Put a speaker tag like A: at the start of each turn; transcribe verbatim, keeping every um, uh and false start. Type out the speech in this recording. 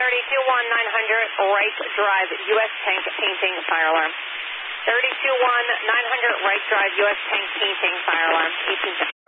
A: thirty-two one nine hundred, right drive, U S tank painting, fire alarm. thirty-two one nine hundred, right drive, U S tank painting, fire alarm. eighteen